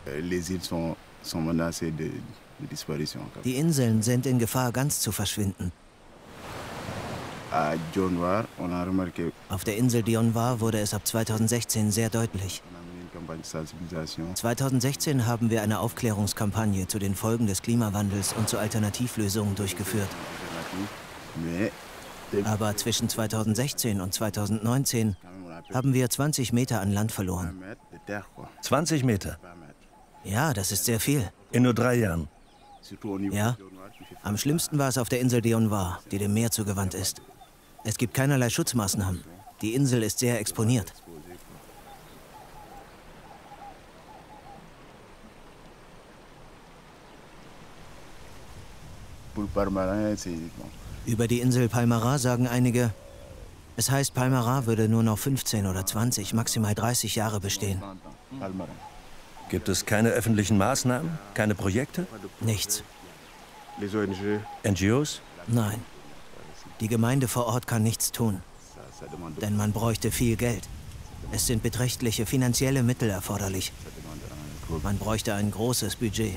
Die Inseln sind in Gefahr, ganz zu verschwinden. Auf der Insel Dionne wurde es ab 2016 sehr deutlich. 2016 haben wir eine Aufklärungskampagne zu den Folgen des Klimawandels und zu Alternativlösungen durchgeführt. Aber zwischen 2016 und 2019 haben wir 20 Meter an Land verloren. 20 Meter? Ja, das ist sehr viel. In nur 3 Jahren? Ja. Am schlimmsten war es auf der Insel Dionne, die dem Meer zugewandt ist. Es gibt keinerlei Schutzmaßnahmen. Die Insel ist sehr exponiert. Über die Insel Palmarat sagen einige, es heißt, Palmarat würde nur noch 15 oder 20, maximal 30 Jahre bestehen. Gibt es keine öffentlichen Maßnahmen? Keine Projekte? Nichts. NGOs? Nein. Die Gemeinde vor Ort kann nichts tun. Denn man bräuchte viel Geld. Es sind beträchtliche finanzielle Mittel erforderlich. Man bräuchte ein großes Budget.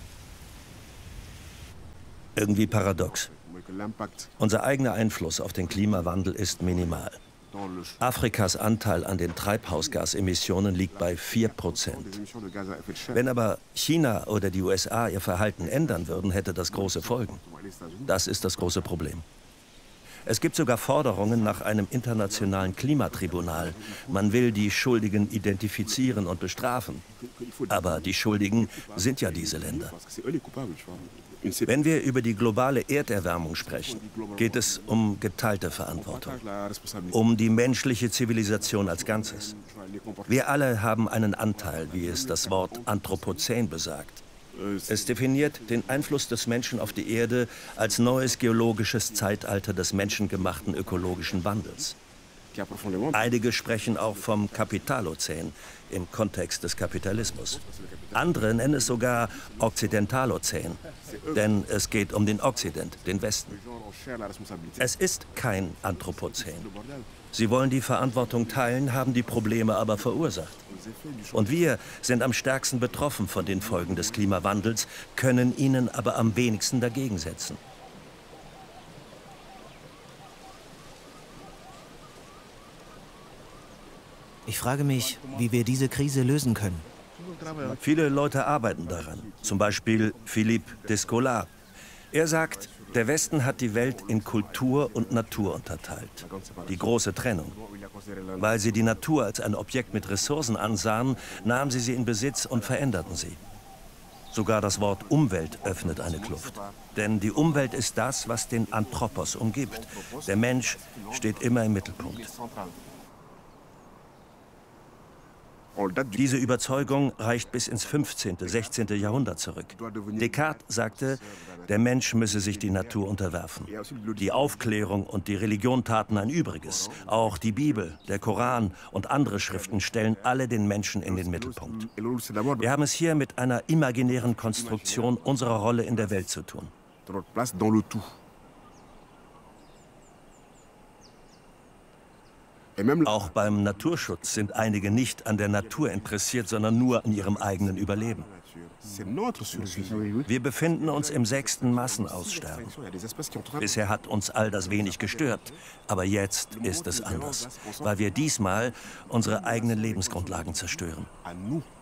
Irgendwie paradox. Unser eigener Einfluss auf den Klimawandel ist minimal. Afrikas Anteil an den Treibhausgasemissionen liegt bei 4%. Wenn aber China oder die USA ihr Verhalten ändern würden, hätte das große Folgen. Das ist das große Problem. Es gibt sogar Forderungen nach einem internationalen Klimatribunal. Man will die Schuldigen identifizieren und bestrafen. Aber die Schuldigen sind ja diese Länder. Wenn wir über die globale Erderwärmung sprechen, geht es um geteilte Verantwortung, um die menschliche Zivilisation als Ganzes. Wir alle haben einen Anteil, wie es das Wort Anthropozän besagt. Es definiert den Einfluss des Menschen auf die Erde als neues geologisches Zeitalter des menschengemachten ökologischen Wandels. Einige sprechen auch vom Kapitalozän im Kontext des Kapitalismus. Andere nennen es sogar Okzidentalozän, denn es geht um den Okzident, den Westen. Es ist kein Anthropozän. Sie wollen die Verantwortung teilen, haben die Probleme aber verursacht. Und wir sind am stärksten betroffen von den Folgen des Klimawandels, können ihnen aber am wenigsten dagegen setzen. Ich frage mich, wie wir diese Krise lösen können. Viele Leute arbeiten daran, zum Beispiel Philippe Descola. Er sagt, der Westen hat die Welt in Kultur und Natur unterteilt. Die große Trennung. Weil sie die Natur als ein Objekt mit Ressourcen ansahen, nahmen sie in Besitz und veränderten sie. Sogar das Wort Umwelt öffnet eine Kluft. Denn die Umwelt ist das, was den Anthropos umgibt. Der Mensch steht immer im Mittelpunkt. Diese Überzeugung reicht bis ins 15., 16. Jahrhundert zurück. Descartes sagte, der Mensch müsse sich die Natur unterwerfen. Die Aufklärung und die Religion taten ein Übriges. Auch die Bibel, der Koran und andere Schriften stellen alle den Menschen in den Mittelpunkt. Wir haben es hier mit einer imaginären Konstruktion unserer Rolle in der Welt zu tun. Auch beim Naturschutz sind einige nicht an der Natur interessiert, sondern nur an ihrem eigenen Überleben. Wir befinden uns im 6. Massenaussterben. Bisher hat uns all das wenig gestört, aber jetzt ist es anders, weil wir diesmal unsere eigenen Lebensgrundlagen zerstören.